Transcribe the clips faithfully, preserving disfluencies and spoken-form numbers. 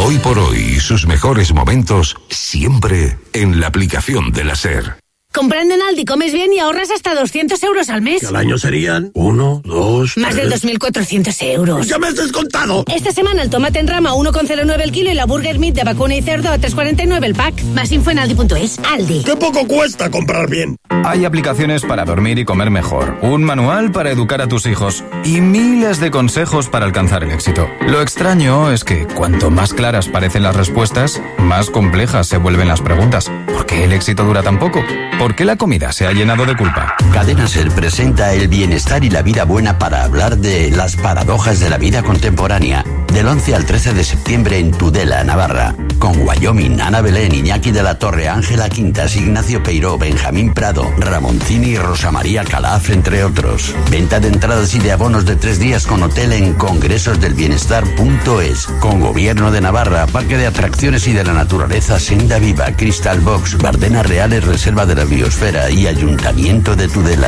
Hoy por hoy, sus mejores momentos siempre en la aplicación de la SER. Comprando en Aldi comes bien y ahorras hasta doscientos euros al mes. Que al año serían uno, dos, Más tres... de dos mil cuatrocientos euros. ¡Ya me has descontado! Esta semana el tomate en rama a uno coma cero nueve el kilo y la burger meat de vacuna y cerdo a tres coma cuarenta y nueve el pack. Más info en aldi punto es. Aldi. ¡Qué poco cuesta comprar bien! Hay aplicaciones para dormir y comer mejor, un manual para educar a tus hijos y miles de consejos para alcanzar el éxito. Lo extraño es que cuanto más claras parecen las respuestas, más complejas se vuelven las preguntas. ¿Por qué el éxito dura tan poco? ¿Por qué la comida se ha llenado de culpa? Cadena SER presenta el bienestar y la vida buena para hablar de las paradojas de la vida contemporánea. Del once al trece de septiembre en Tudela, Navarra. Con Wyoming, Ana Belén, Iñaki de la Torre, Ángela Quintas, Ignacio Peiró, Benjamín Prado, Ramoncini y Rosa María Calaf, entre otros. Venta de entradas y de abonos de tres días con hotel en congresos del bienestar punto es. Con Gobierno de Navarra, Parque de Atracciones y de la Naturaleza, Senda Viva, Crystal Box, Bardenas Reales, Reserva de la Biosfera y Ayuntamiento de Tudela.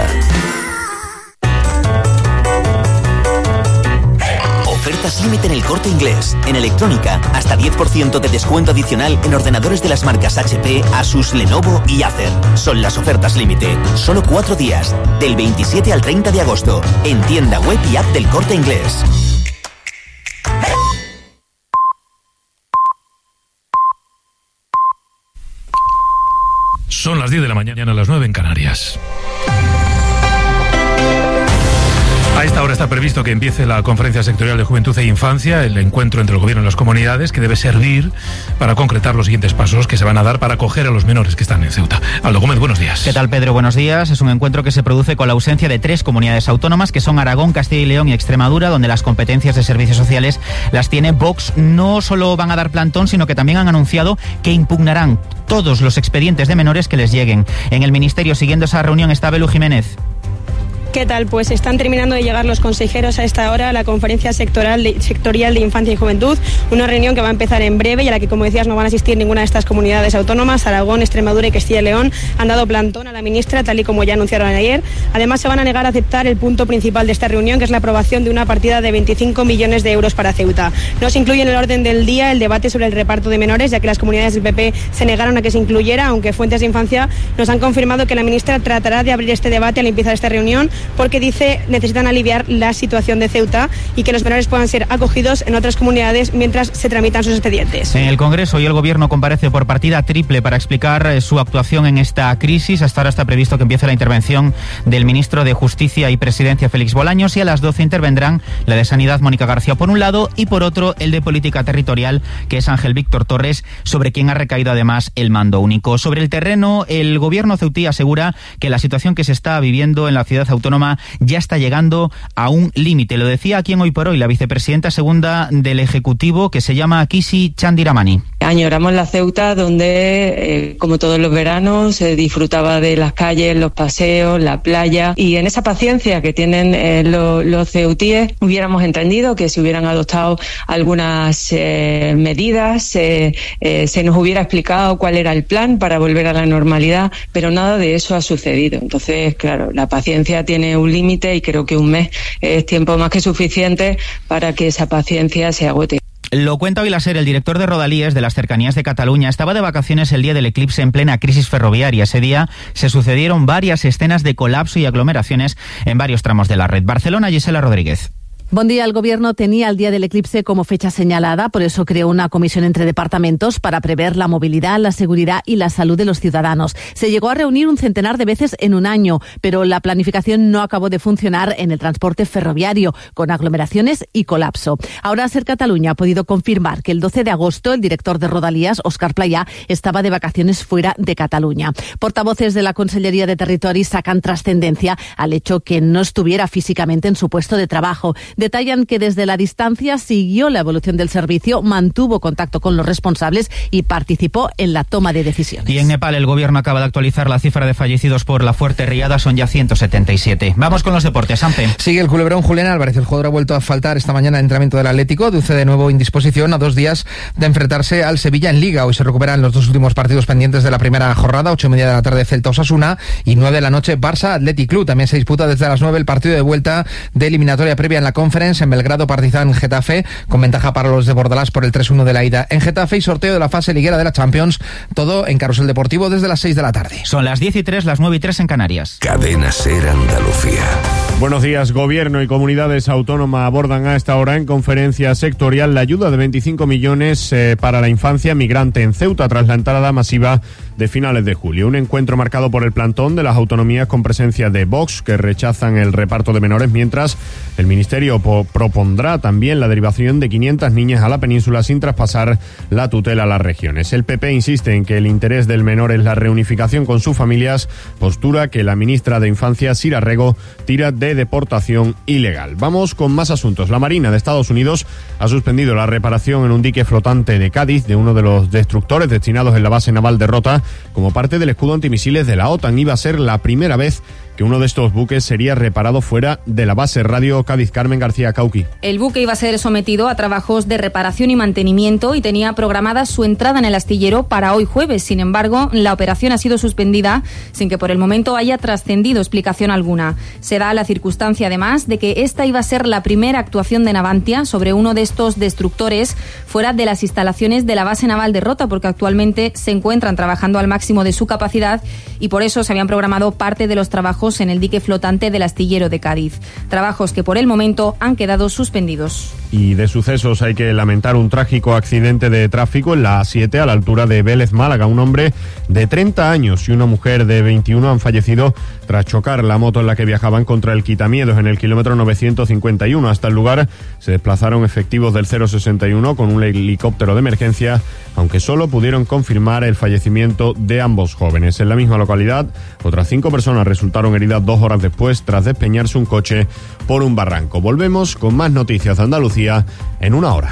Ofertas límite en El Corte Inglés. En electrónica, hasta diez por ciento de descuento adicional en ordenadores de las marcas H P, Asus, Lenovo y Acer. Son las ofertas límite. Solo cuatro días, del veintisiete al treinta de agosto. En tienda web y app del Corte Inglés. Son las diez de la mañana, a las nueve en Canarias. A esta hora está previsto que empiece la Conferencia Sectorial de Juventud e Infancia, el encuentro entre el Gobierno y las comunidades, que debe servir para concretar los siguientes pasos que se van a dar para acoger a los menores que están en Ceuta. Aldo Gómez, buenos días. ¿Qué tal, Pedro? Buenos días. Es un encuentro que se produce con la ausencia de tres comunidades autónomas, que son Aragón, Castilla y León y Extremadura, donde las competencias de servicios sociales las tiene Vox. No solo van a dar plantón, sino que también han anunciado que impugnarán todos los expedientes de menores que les lleguen. En el Ministerio, siguiendo esa reunión, está Belu Jiménez. ¿Qué tal? Pues están terminando de llegar los consejeros a esta hora a la Conferencia Sectorial de, Sectorial de Infancia y Juventud, una reunión que va a empezar en breve y a la que, como decías, no van a asistir ninguna de estas comunidades autónomas. Aragón, Extremadura y Castilla y León han dado plantón a la ministra, tal y como ya anunciaron ayer. Además, se van a negar a aceptar el punto principal de esta reunión, que es la aprobación de una partida de veinticinco millones de euros para Ceuta. No se incluye en el orden del día el debate sobre el reparto de menores, ya que las comunidades del P P se negaron a que se incluyera, aunque fuentes de infancia nos han confirmado que la ministra tratará de abrir este debate al empezar esta reunión, porque dice necesitan aliviar la situación de Ceuta y que los menores puedan ser acogidos en otras comunidades mientras se tramitan sus expedientes. En el Congreso, hoy el Gobierno comparece por partida triple para explicar su actuación en esta crisis. Hasta ahora está previsto que empiece la intervención del ministro de Justicia y Presidencia, Félix Bolaños, y a las doce intervendrán la de Sanidad, Mónica García, por un lado, y por otro, el de Política Territorial, que es Ángel Víctor Torres, sobre quien ha recaído además el mando único. Sobre el terreno, el Gobierno ceutí asegura que la situación que se está viviendo en la ciudad autónoma ya está llegando a un límite. Lo decía aquí en Hoy por Hoy la vicepresidenta segunda del Ejecutivo, que se llama Kisi Chandiramani. Añoramos la Ceuta donde, eh, como todos los veranos, se disfrutaba de las calles, los paseos, la playa, y en esa paciencia que tienen eh, lo, los ceutíes hubiéramos entendido que se hubieran adoptado algunas eh, medidas, eh, eh, se nos hubiera explicado cuál era el plan para volver a la normalidad, pero nada de eso ha sucedido. Entonces, claro, la paciencia tiene un límite y creo que un mes es tiempo más que suficiente para que esa paciencia se agote. Lo cuenta hoy la SER. El director de Rodalíes de las Cercanías de Cataluña estaba de vacaciones el día del eclipse en plena crisis ferroviaria. Ese día se sucedieron varias escenas de colapso y aglomeraciones en varios tramos de la red. Barcelona, Gisela Rodríguez. Buen día. El Gobierno tenía el día del eclipse como fecha señalada, por eso creó una comisión entre departamentos para prever la movilidad, la seguridad y la salud de los ciudadanos. Se llegó a reunir un centenar de veces en un año, pero la planificación no acabó de funcionar en el transporte ferroviario, con aglomeraciones y colapso. Ahora SER Cataluña ha podido confirmar que el doce de agosto el director de Rodalías, Óscar Playà, estaba de vacaciones fuera de Cataluña. Portavoces de la Consellería de Territori sacan trascendencia al hecho que no estuviera físicamente en su puesto de trabajo. Detallan que desde la distancia siguió la evolución del servicio, mantuvo contacto con los responsables y participó en la toma de decisiones. Y en Nepal el Gobierno acaba de actualizar la cifra de fallecidos por la fuerte riada, son ya ciento setenta y siete. Vamos con los deportes, Sampe. Sigue el culebrón Julián Álvarez. El jugador ha vuelto a faltar esta mañana en entrenamiento del Atlético, deduce de nuevo indisposición a dos días de enfrentarse al Sevilla en Liga. Hoy se recuperan los dos últimos partidos pendientes de la primera jornada, ocho y media de la tarde Celta Osasuna y nueve de la noche Barça Athletic Club. También se disputa desde las nueve el partido de vuelta de eliminatoria previa en la Conferencia Conference en Belgrado, Partizan Getafe, con ventaja para los de Bordalás por el tres uno de la ida en Getafe y sorteo de la fase liguera de la Champions, todo en Carrusel Deportivo desde las seis de la tarde. Son las diez y tres, las nueve y tres en Canarias. Cadena SER Andalucía. Buenos días. Gobierno y comunidades autónomas abordan a esta hora en conferencia sectorial la ayuda de veinticinco millones eh, para la infancia migrante en Ceuta tras la entrada masiva de finales de julio. Un encuentro marcado por el plantón de las autonomías con presencia de Vox, que rechazan el reparto de menores, mientras el Ministerio po- propondrá también la derivación de quinientas niñas a la península sin traspasar la tutela a las regiones. El P P insiste en que el interés del menor es la reunificación con sus familias, postura que la ministra de Infancia, Sira Rego, tira de deportación ilegal. Vamos con más asuntos. La Marina de Estados Unidos ha suspendido la reparación en un dique flotante de Cádiz de uno de los destructores destinados en la base naval de Rota como parte del escudo antimisiles de la OTAN. Iba a ser la primera vez que uno de estos buques sería reparado fuera de la base. Radio Cádiz, Carmen García Cauqui. El buque iba a ser sometido a trabajos de reparación y mantenimiento y tenía programada su entrada en el astillero para hoy jueves. Sin embargo, la operación ha sido suspendida sin que por el momento haya trascendido explicación alguna. Se da la circunstancia, además, de que esta iba a ser la primera actuación de Navantia sobre uno de estos destructores fuera de las instalaciones de la base naval de Rota, porque actualmente se encuentran trabajando al máximo de su capacidad y por eso se habían programado parte de los trabajos en el dique flotante del astillero de Cádiz. Trabajos que por el momento han quedado suspendidos. Y de sucesos hay que lamentar un trágico accidente de tráfico en la A siete a la altura de Vélez, Málaga. Un hombre de treinta años y una mujer de veintiuno han fallecido tras chocar la moto en la que viajaban contra el Quitamiedos en el kilómetro novecientos cincuenta y uno. Hasta el lugar se desplazaron efectivos del cero sesenta y uno con un helicóptero de emergencia, aunque solo pudieron confirmar el fallecimiento de ambos jóvenes. En la misma localidad, otras cinco personas resultaron heridas dos horas después tras despeñarse un coche por un barranco. Volvemos con más noticias de Andalucía en una hora.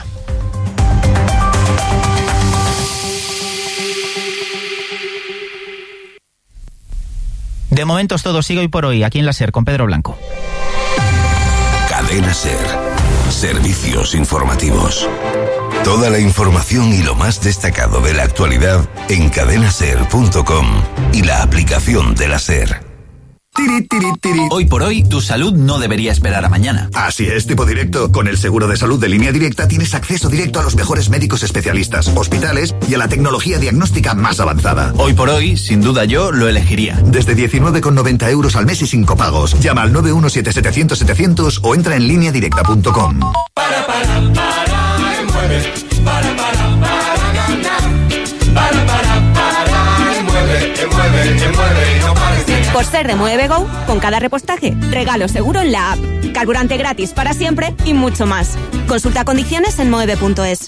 De momento es todo, sigue hoy por hoy, aquí en la SER, con Pedro Blanco. Cadena SER. Servicios informativos. Toda la información y lo más destacado de la actualidad en cadena ser punto com y la aplicación de la SER. Tiri, tiri, tiri. Hoy por hoy, tu salud no debería esperar a mañana. Así es, tipo directo. Con el seguro de salud de Línea Directa tienes acceso directo a los mejores médicos especialistas, hospitales y a la tecnología diagnóstica más avanzada. Hoy por hoy, sin duda yo lo elegiría. Desde diecinueve con noventa euros al mes y sin copagos. Llama al nueve uno siete setecientos setecientos o entra en línea directa punto com. Para, para, para, mueve. Para, para, para, ganar. Para, para, para, mueve, mueve, mueve y no pares de... Por ser de Mueve Go, con cada repostaje, regalo seguro en la app, carburante gratis para siempre y mucho más. Consulta condiciones en mueve punto es.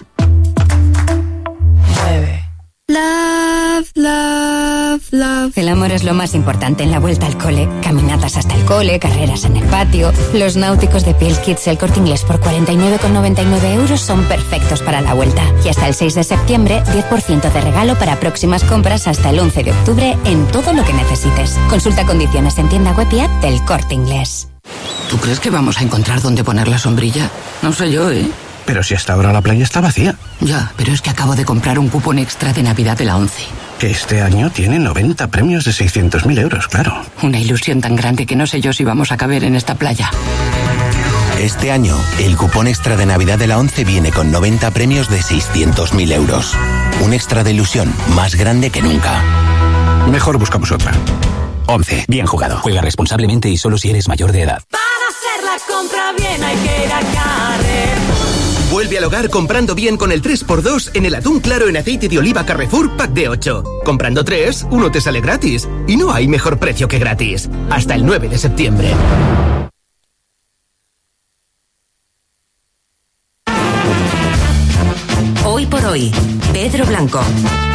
Mueve. Love, love, love. El amor es lo más importante en la vuelta al cole. Caminatas hasta el cole, carreras en el patio. Los náuticos de Piel Kids El Corte Inglés por cuarenta y nueve con noventa y nueve euros son perfectos para la vuelta. Y hasta el seis de septiembre, diez por ciento de regalo para próximas compras hasta el once de octubre en todo lo que necesites. Consulta condiciones en tienda web y app del Corte Inglés. ¿Tú crees que vamos a encontrar dónde poner la sombrilla? No sé yo, ¿eh? Pero si hasta ahora la playa está vacía. Ya, pero es que acabo de comprar un cupón extra de Navidad de la ONCE. Que este año tiene noventa premios de seiscientos mil euros, claro. Una ilusión tan grande que no sé yo si vamos a caber en esta playa. Este año, el cupón extra de Navidad de la ONCE viene con noventa premios de seiscientos mil euros. Un extra de ilusión más grande que nunca. Mejor buscamos otra. ONCE, bien jugado. Juega responsablemente y solo si eres mayor de edad. Para hacer la compra bien hay que ir a Carrefour. Vuelve al hogar comprando bien con el tres por dos en el atún claro en aceite de oliva Carrefour Pack de ocho. Comprando tres, uno te sale gratis. Y no hay mejor precio que gratis. Hasta el nueve de septiembre. Hoy por hoy, Pedro Blanco.